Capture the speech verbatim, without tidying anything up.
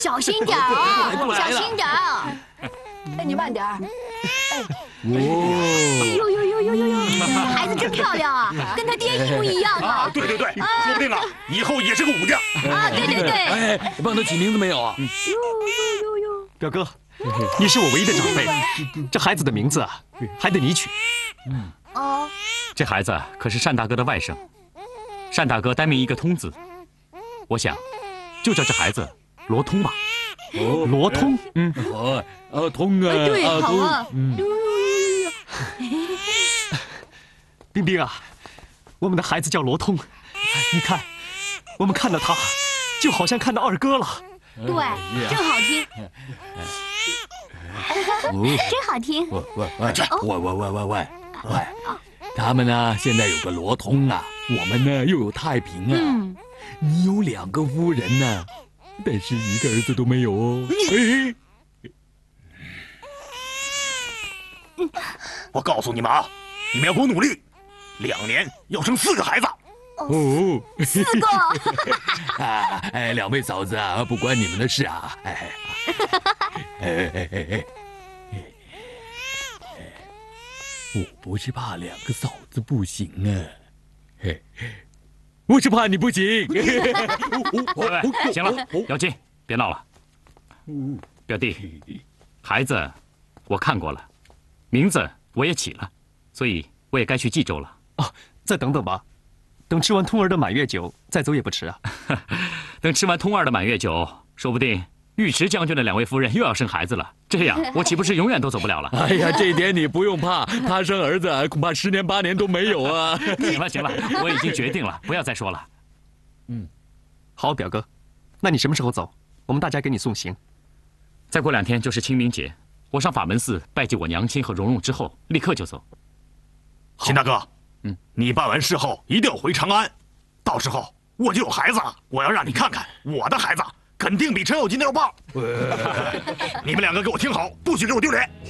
小心点啊，小心点啊！哎，你慢点儿。哎，哦，呦呦呦呦呦呦，这孩子真漂亮啊，跟他爹一模一样啊！ 对对对，说不定啊，以后也是个武将。 啊，对对对。 哎，帮他起名字没有啊？ 呦呦呦呦， 表哥，你是我唯一的长辈，这孩子的名字啊，还得你取。 嗯。哦。 这孩子可是单大哥的外甥，单大哥单名一个通字，我想就叫这孩子罗通吧。 哦，罗通， 嗯，好，啊，通啊， 对，好啊。 嗯。冰冰啊，我们的孩子叫罗通，你看，我们看到他，就好像看到二哥了。 对，真好听。真好听。 喂喂喂，喂喂喂喂喂喂，他们呢现在有个罗通啊，我们呢又有太平啊。嗯，你有两个夫人呢，但是一个儿子都没有哦。 哎，我告诉你们啊，你们要给我努力，两年要生四个孩子。 哦， 四个。 啊，哎，两位嫂子啊，不关你们的事啊。哎，哎哎哎哎。我不是怕两个嫂子不行啊，嘿，我是怕你不行。 喂，行了，姚金，别闹了。表弟，孩子我看过了，名字我也起了，所以我也该去冀州了。 哦，再等等吧，等吃完通儿的满月酒再走也不迟啊。 等吃完通儿的满月酒，说不定尉迟将军的两位夫人又要生孩子了，这样我岂不是永远都走不了了？ 哎呀，这点你不用怕，他生儿子恐怕十年八年都没有啊。 行了行了，我已经决定了，不要再说了。 嗯，好，表哥，那你什么时候走？我们大家给你送行。 再过两天就是清明节，我上法门寺拜祭我娘亲和蓉蓉之后，立刻就走。 秦大哥，嗯，你办完事后一定要回长安，到时候我就有孩子了，我要让你看看我的孩子。肯定比程咬金的要棒！你们两个给我听好，不许给我丢脸！